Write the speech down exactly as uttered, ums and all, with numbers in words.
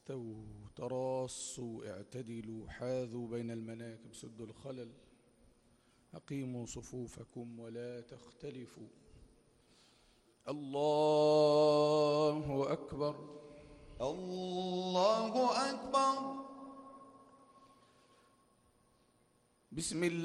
استووا تراصوا اعتدلوا حاذوا بين المناكب سدوا الخلل أقيموا صفوفكم ولا تختلفوا. الله أكبر الله أكبر. بسم الله.